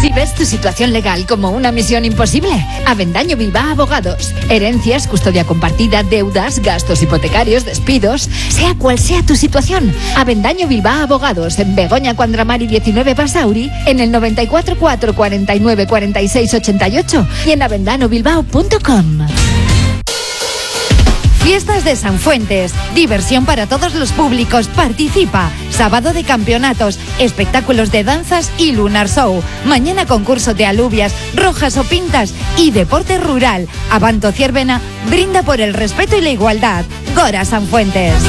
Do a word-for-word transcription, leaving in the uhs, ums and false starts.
Si ves tu situación legal como una misión imposible, Avendaño Bilbao Abogados. Herencias, custodia compartida, deudas, gastos hipotecarios, despidos, sea cual sea tu situación. Avendaño Bilbao Abogados en Begoña Cuandramari diecinueve Basauri, en el noventa y cuatro cuatro cuarenta y nueve cuarenta y seis ochenta y ocho y en avendano bilbao punto com. Fiestas de San Fuentes, diversión para todos los públicos, participa. Sábado de campeonatos, espectáculos de danzas y lunar show. Mañana concurso de alubias, rojas o pintas y deporte rural. Abanto Ciervena brinda por el respeto y la igualdad. Gora San Fuentes.